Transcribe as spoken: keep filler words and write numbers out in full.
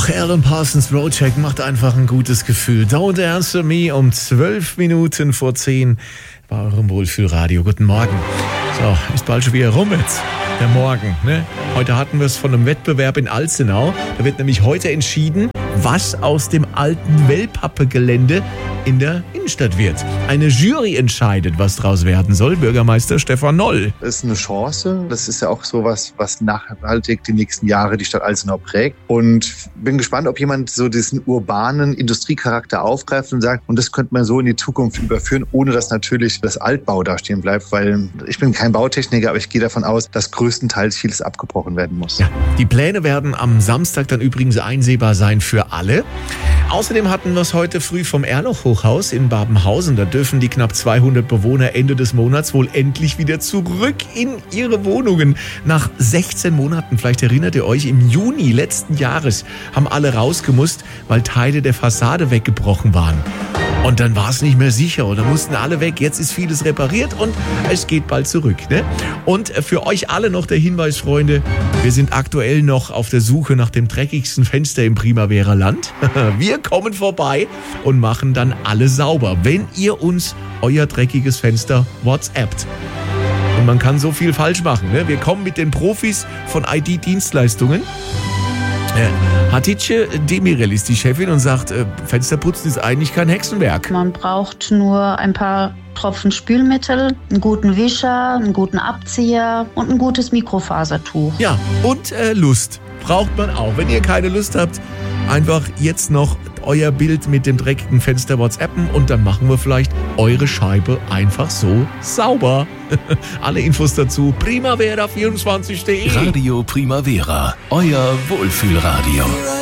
Och, Alan Parsons Project macht einfach ein gutes Gefühl. Don't Answer Me um zwölf Minuten vor zehn bei eurem Wohlfühlradio. Guten Morgen. So, ist bald schon wieder rum jetzt. Der Morgen, ne? Heute hatten wir es von einem Wettbewerb in Alzenau. Da wird nämlich heute entschieden, was aus dem alten Wellpappe-Gelände in der Innenstadt wird. Eine Jury entscheidet, was draus werden soll. Bürgermeister Stefan Noll. Das ist eine Chance. Das ist ja auch sowas, was nachhaltig die nächsten Jahre die Stadt Alzenau prägt. Und bin gespannt, ob jemand so diesen urbanen Industriecharakter aufgreift und sagt, und das könnte man so in die Zukunft überführen, ohne dass natürlich das Altbau da stehen bleibt. Weil ich bin kein Bautechniker, aber ich gehe davon aus, dass größtenteils vieles abgebrochen werden muss. Ja, die Pläne werden am Samstag dann übrigens einsehbar sein für alle. Außerdem hatten wir es heute früh vom Erloch-Hochhaus in Babenhausen. Da dürfen die knapp zweihundert Bewohner Ende des Monats wohl endlich wieder zurück in ihre Wohnungen. Nach sechzehn Monaten, vielleicht erinnert ihr euch, im Juni letzten Jahres haben alle rausgemusst, weil Teile der Fassade weggebrochen waren. Und dann war es nicht mehr sicher und dann mussten alle weg. Jetzt ist vieles repariert und es geht bald zurück. Ne? Und für euch alle noch der Hinweis, Freunde, wir sind aktuell noch auf der Suche nach dem dreckigsten Fenster im Primavera-Land. Wir kommen vorbei und machen dann alle sauber, wenn ihr uns euer dreckiges Fenster WhatsAppt. Und man kann so viel falsch machen. Ne? Wir kommen mit den Profis von I D-Dienstleistungen. Äh, Hatice Demirel ist die Chefin und sagt, äh, Fensterputzen ist eigentlich kein Hexenwerk. Man braucht nur ein paar Tropfen Spülmittel, einen guten Wischer, einen guten Abzieher und ein gutes Mikrofasertuch. Ja, und äh, Lust braucht man auch. Wenn ihr keine Lust habt, einfach jetzt noch euer Bild mit dem dreckigen Fenster WhatsAppen und dann machen wir vielleicht eure Scheibe einfach so sauber. Alle Infos dazu primavera vierundzwanzig punkt de. Radio Primavera, euer Wohlfühlradio.